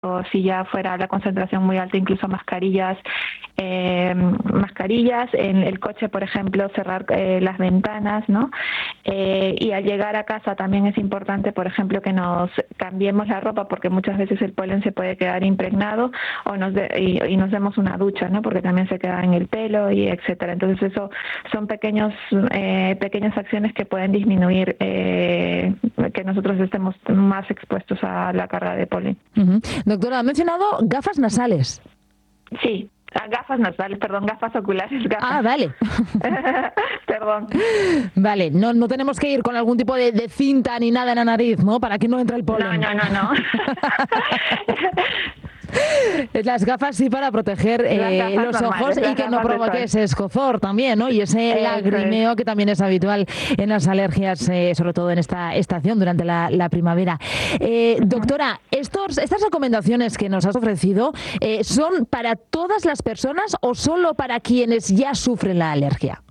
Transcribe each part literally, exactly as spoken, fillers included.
o si ya fuera la concentración muy alta, incluso mascarillas, eh, mascarillas en el coche, por ejemplo, cerrar eh, las ventanas, ¿no? Eh, y al llegar a casa también es importante, por ejemplo, que nos cambiemos la ropa, porque muchas veces el polen se puede quedar impregnado, o nos de, y, y nos demos una ducha, ¿no? Porque también se queda en el pelo y etcétera. Entonces eso son pequeños eh, pequeñas acciones que pueden disminuir eh, que nosotros estemos más expuestos a la carga de polen. Uh-huh. Doctora, ha mencionado gafas nasales. Sí. Ah, gafas nasales, perdón, gafas oculares. Gafas. Ah, vale. Perdón. Vale, no, no tenemos que ir con algún tipo de, de cinta ni nada en la nariz, ¿no? Para que no entre el polen. No, no, no, no. Las gafas sí para proteger eh, los normales, ojos y que no provoque ese escozor también, ¿no? Y ese eh, lagrimeo que también es habitual en las alergias, eh, sobre todo en esta estación durante la, la primavera. Eh, uh-huh. Doctora, estos, estas recomendaciones que nos has ofrecido, eh, ¿son para todas las personas o solo para quienes ya sufren la alergia?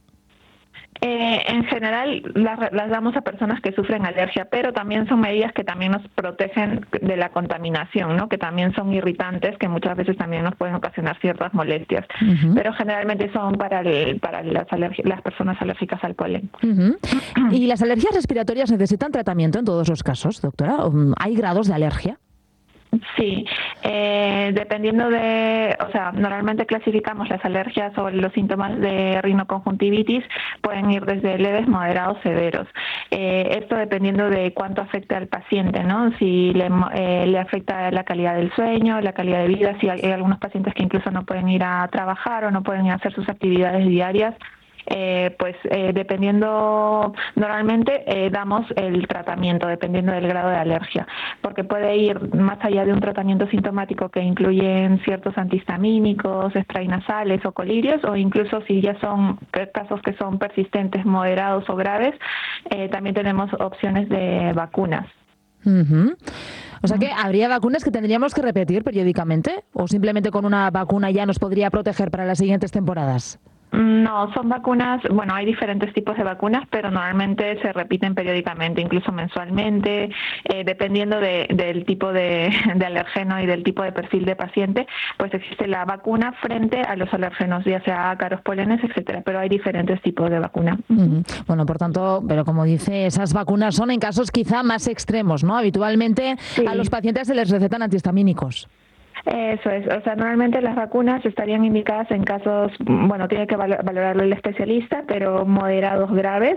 Eh, en general las, las damos a personas que sufren alergia, pero también son medidas que también nos protegen de la contaminación, ¿no? Que también son irritantes, que muchas veces también nos pueden ocasionar ciertas molestias, uh-huh. pero generalmente son para, el, para las, alergi- las personas alérgicas al polen. Uh-huh. ¿Y las alergias respiratorias necesitan tratamiento en todos los casos, doctora? ¿Hay grados de alergia? Sí, eh, dependiendo de, o sea, normalmente clasificamos las alergias o los síntomas de rinoconjuntivitis, pueden ir desde leves, moderados, severos. Eh, esto dependiendo de cuánto afecta al paciente, ¿no? Si le, eh, le afecta la calidad del sueño, la calidad de vida, si hay, hay algunos pacientes que incluso no pueden ir a trabajar o no pueden hacer sus actividades diarias. Eh, pues eh, dependiendo, normalmente eh, damos el tratamiento dependiendo del grado de alergia, porque puede ir más allá de un tratamiento sintomático que incluyen ciertos antihistamínicos, spray nasales o colirios, o incluso si ya son casos que son persistentes, moderados o graves, eh, también tenemos opciones de vacunas. Uh-huh. O sea que habría vacunas que tendríamos que repetir periódicamente, o simplemente con una vacuna ya nos podría proteger para las siguientes temporadas. No, son vacunas, bueno, hay diferentes tipos de vacunas, pero normalmente se repiten periódicamente, incluso mensualmente, eh, dependiendo de, del tipo de, de alergeno y del tipo de perfil de paciente, pues existe la vacuna frente a los alergenos, ya sea ácaros, polenes, etcétera, pero hay diferentes tipos de vacuna. Uh-huh. Bueno, por tanto, pero como dice, esas vacunas son en casos quizá más extremos, ¿no? Habitualmente sí. A los pacientes se les recetan antihistamínicos. Eso es, o sea, normalmente las vacunas estarían indicadas en casos, bueno, tiene que valorarlo el especialista, pero moderados graves,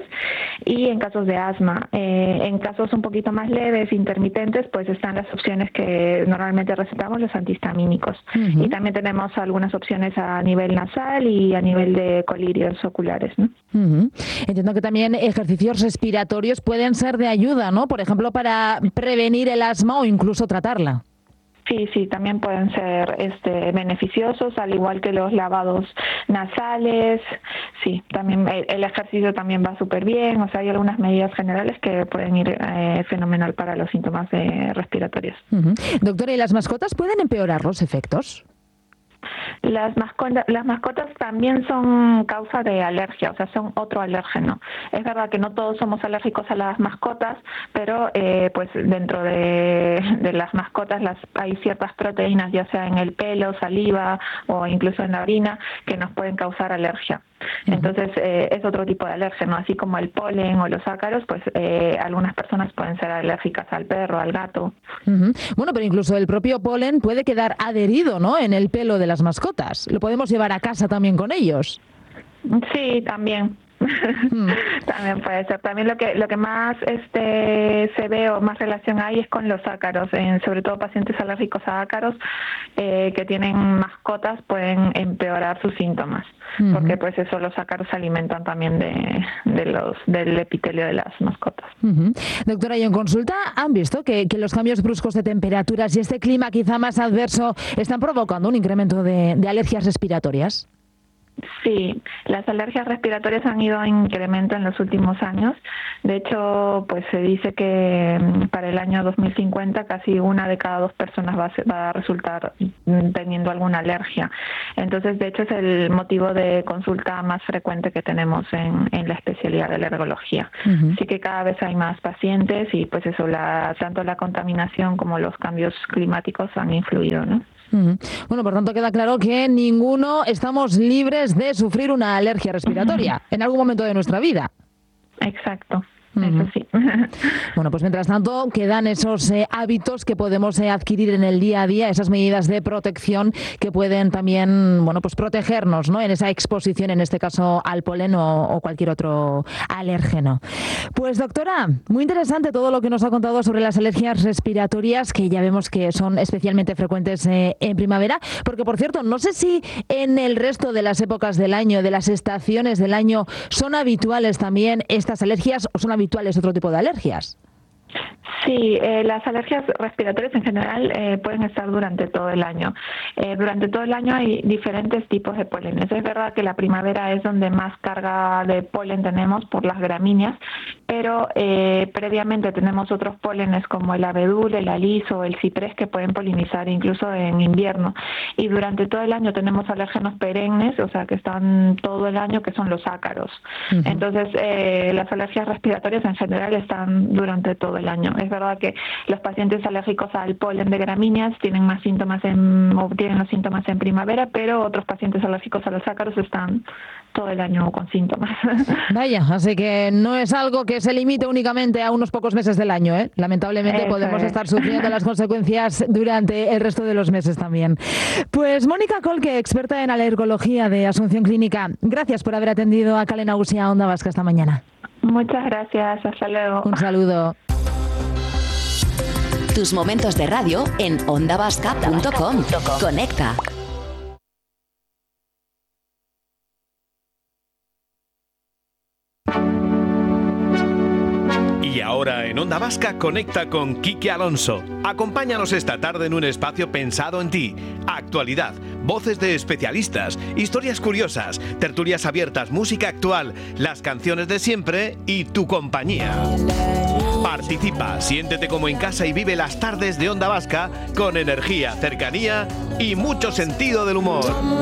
y en casos de asma. Eh, en casos un poquito más leves, intermitentes, pues están las opciones que normalmente recetamos, los antihistamínicos. Uh-huh. Y también tenemos algunas opciones a nivel nasal y a nivel de colirios oculares, ¿no? Uh-huh. Entiendo que también ejercicios respiratorios pueden ser de ayuda, ¿no? Por ejemplo, para prevenir el asma o incluso tratarla. Sí, sí, también pueden ser este, beneficiosos, al igual que los lavados nasales. Sí, también el, el ejercicio también va súper bien. O sea, hay algunas medidas generales que pueden ir eh, fenomenal para los síntomas eh, respiratorios. Uh-huh. Doctora, ¿y las mascotas pueden empeorar los efectos? Las mascotas, las mascotas también son causa de alergia, o sea, son otro alérgeno. Es verdad que no todos somos alérgicos a las mascotas, pero eh, pues dentro de, de las mascotas las, hay ciertas proteínas, ya sea en el pelo, saliva o incluso en la orina, que nos pueden causar alergia. Entonces eh, es otro tipo de alérgeno, así como el polen o los ácaros, pues eh, algunas personas pueden ser alérgicas al perro, al gato. Uh-huh. Bueno, pero incluso el propio polen puede quedar adherido, ¿no?, en el pelo de las mascotas. ¿Lo podemos llevar a casa también con ellos? Sí, también. Hmm. También puede ser. También lo que lo que más este se ve o más relación hay es con los ácaros, en, sobre todo pacientes alérgicos a ácaros eh, que tienen mascotas pueden empeorar sus síntomas, uh-huh. porque pues eso, los ácaros se alimentan también de, de los del epitelio de las mascotas. Uh-huh. Doctora, y en consulta han visto que, que los cambios bruscos de temperaturas y este clima quizá más adverso están provocando un incremento de, de alergias respiratorias. Sí, las alergias respiratorias han ido en incremento en los últimos años. De hecho, pues se dice que para el año dos mil cincuenta casi una de cada dos personas va a, ser, va a resultar teniendo alguna alergia. Entonces, de hecho, es el motivo de consulta más frecuente que tenemos en, en la especialidad de alergología. Uh-huh. Así que cada vez hay más pacientes y pues eso, la, tanto la contaminación como los cambios climáticos han influido, ¿no? Bueno, por tanto queda claro que ninguno estamos libres de sufrir una alergia respiratoria uh-huh. en algún momento de nuestra vida. Exacto. Eso sí. Bueno, pues mientras tanto quedan esos eh, hábitos que podemos eh, adquirir en el día a día, esas medidas de protección que pueden también, bueno, pues protegernos, ¿no? En esa exposición, en este caso al polen o, o cualquier otro alérgeno. Pues doctora, muy interesante todo lo que nos ha contado sobre las alergias respiratorias, que ya vemos que son especialmente frecuentes eh, en primavera, porque por cierto, no sé si en el resto de las épocas del año, de las estaciones del año, son habituales también estas alergias o son habituales habituales otro tipo de alergias. Sí, eh, las alergias respiratorias en general eh, pueden estar durante todo el año. Eh, durante todo el año hay diferentes tipos de pólenes. Es verdad que la primavera es donde más carga de polen tenemos por las gramíneas, pero eh, previamente tenemos otros pólenes como el abedul, el aliso, el ciprés que pueden polinizar incluso en invierno. Y durante todo el año tenemos alérgenos perennes, o sea que están todo el año, que son los ácaros. Uh-huh. Entonces, eh, las alergias respiratorias en general están durante todo el año. Es verdad que los pacientes alérgicos al polen de gramíneas tienen más síntomas en, o tienen los síntomas en primavera, pero otros pacientes alérgicos a los ácaros están todo el año con síntomas. Vaya, así que no es algo que se limite únicamente a unos pocos meses del año, ¿eh? Lamentablemente Eso podemos es. estar sufriendo las consecuencias durante el resto de los meses también. Pues Mónica Kolke, experta en alergología de Asunción Clínica, gracias por haber atendido a Kale Nagusia Onda Vasca esta mañana. Muchas gracias, hasta luego. Un saludo. Tus momentos de radio en onda vasca punto com. Conecta. Y ahora en Onda Vasca conecta con Quique Alonso. Acompáñanos esta tarde en un espacio pensado en ti. Actualidad, voces de especialistas, historias curiosas, tertulias abiertas, música actual, las canciones de siempre y tu compañía. Participa, siéntete como en casa y vive las tardes de Onda Vasca con energía, cercanía y mucho sentido del humor.